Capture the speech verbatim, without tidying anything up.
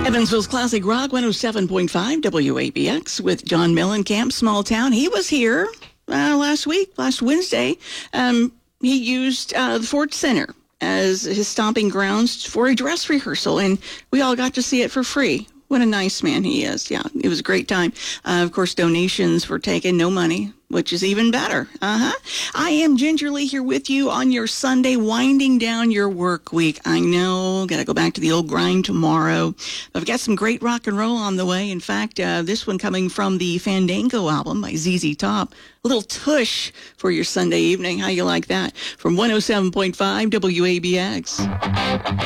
Evansville's Classic Rock one oh seven point five W A B X with John Mellencamp, Small Town. He was here uh, last week, last Wednesday. Um, he used uh, the Ford Center as his stomping grounds for a dress rehearsal, and we all got to see it for free. What a nice man he is. Yeah, it was a great time. Uh, of course, donations were taken, no money, which is even better. Uh-huh. I am gingerly here with you on your Sunday, winding down your work week. I know, got to go back to the old grind tomorrow. I've got some great rock and roll on the way. In fact, uh, this one coming from the Fandango album by Z Z Top. A little tush for your Sunday evening. How you like that? From one oh seven point five W A B X.